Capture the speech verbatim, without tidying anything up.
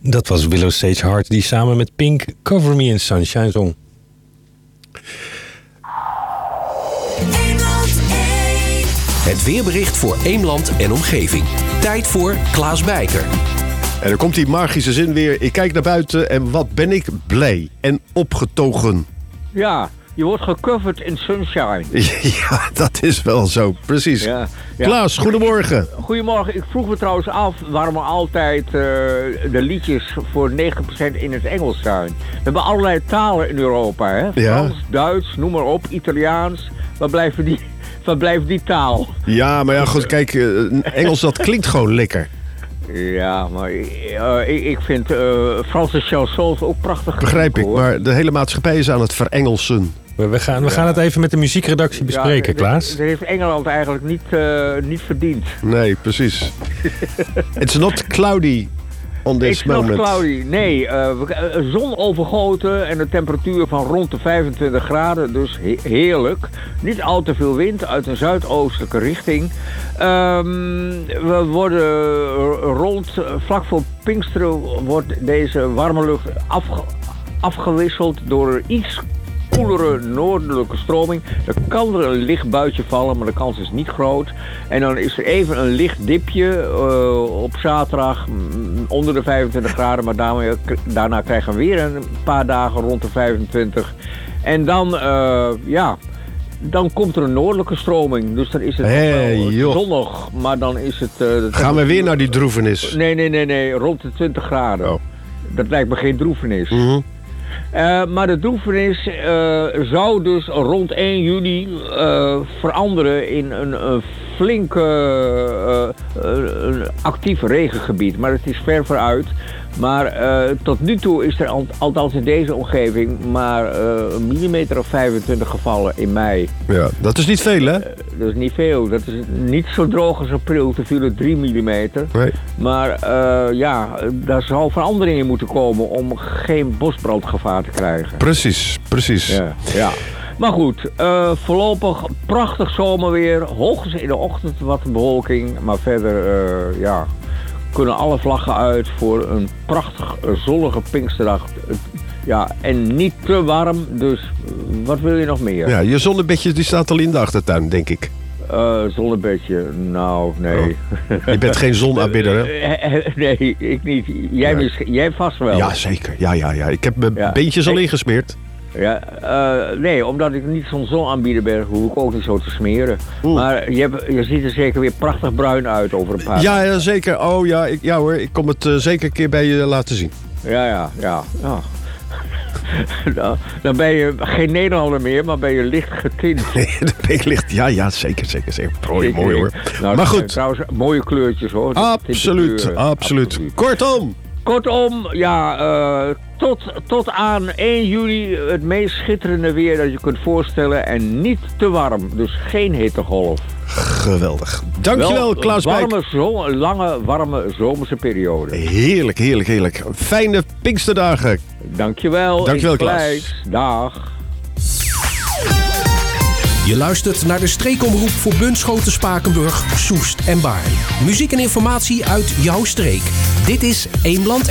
Dat was Willow Sage Hart die samen met Pink Cover Me in Sunshine zong. Het weerbericht voor Eemland en omgeving. Tijd voor Klaas Bijker. En er komt die magische zin weer. Ik kijk naar buiten en wat ben ik blij en opgetogen. Ja, je wordt gecoverd in sunshine. Ja, dat is wel zo. Precies. Ja, ja. Klaas, goedemorgen. Goedemorgen. Ik vroeg me trouwens af waarom er altijd uh, de liedjes voor negentig procent in het Engels zijn. We hebben allerlei talen in Europa, hè? Ja. Frans, Duits, noem maar op, Italiaans. Waar blijven die, waar blijft die taal? Ja, maar ja, goed, kijk, uh, Engels dat klinkt gewoon lekker. Ja, maar uh, ik, ik vind uh, Franse chansons ook prachtig. Begrijp ik, maar de hele maatschappij is aan het verengelsen. We gaan, we gaan het even met de muziekredactie bespreken, ja, Klaas. Dat heeft Engeland eigenlijk niet, uh, niet verdiend. Nee, precies. It's not cloudy on this It's moment. It's not cloudy, nee. Uh, zon overgoten en een temperatuur van rond de vijfentwintig graden, dus he- heerlijk. Niet al te veel wind uit een zuidoostelijke richting. Um, we worden rond, vlak voor Pinksteren wordt deze warme lucht afge- afgewisseld door een iets koelere noordelijke stroming. Er kan er een licht buitje vallen, maar de kans is niet groot. En dan is er even een licht dipje uh, op zaterdag mm, onder de vijfentwintig graden. Maar daarmee, daarna krijgen we weer een paar dagen rond de vijfentwintig. En dan, uh, ja... Dan komt er een noordelijke stroming. Dus dan is het hey, wel zonnig. Maar dan is het... Uh, Gaan we weer naar die droevenis? Nee, nee, nee, nee. Rond de twintig graden. Oh. Dat lijkt me geen droevenis. Mm-hmm. Uh, maar de droevenis uh, zou dus rond één juli uh, veranderen in een, een flink uh, uh, uh, actief regengebied. Maar het is ver vooruit. Maar uh, tot nu toe is er al, althans in deze omgeving maar uh, een millimeter of vijfentwintig gevallen in mei. Ja, dat is niet veel, hè? Uh, dat is niet veel. Dat is niet zo droog als april. Toen viel het drie millimeter. Nee. Maar uh, ja, daar zal verandering in moeten komen om geen bosbrandgevaar te krijgen. Precies, precies. Ja, ja. Maar goed, uh, voorlopig prachtig zomerweer. Hoogstens in de ochtend wat bewolking. Maar verder, uh, ja... kunnen alle vlaggen uit voor een prachtig zonnige Pinksterdag. Ja, en niet te warm, dus wat wil je nog meer? Ja, je zonnebedje die staat al in de achtertuin, denk ik. Uh, zonnebedje, nou, nee. Oh. Je bent geen zonaanbidder, hè? Nee, ik niet. Jij, nee. mis, jij vast wel. Ja, zeker. Ja, ja, ja. Ik heb mijn ja. beentjes al ik... ingesmeerd. Ja, uh, nee, omdat ik niet zo'n zonaanbieder ben, hoef ik ook niet zo te smeren. Oeh. Maar je, hebt, je ziet er zeker weer prachtig bruin uit over een paar Ja, ja zeker. Oh ja, ik, ja hoor, ik kom het uh, zeker een keer bij je laten zien. Ja, ja, ja. ja. dan, dan ben je geen Nederlander meer, maar ben je licht getint. Nee, dan ben ik licht. Ja, ja, zeker, zeker, zeker. Mooi, mooi hoor. Nou, maar goed. Trouwens, mooie kleurtjes hoor. Absoluut, absoluut. Kortom. Kortom, ja, uh, tot, tot aan één juli het meest schitterende weer dat je kunt voorstellen. En niet te warm, dus geen hittegolf. Geweldig. Dankjewel, Klaas Bijk. Warme, zo, lange, warme zomerse periode. Heerlijk, heerlijk, heerlijk. Fijne Pinksterdagen. Dankjewel. Dankjewel, Klaas. Dag. Je luistert naar de streekomroep voor Bunschoten, Spakenburg, Soest en Baarn. Muziek en informatie uit jouw streek. Dit is Eemland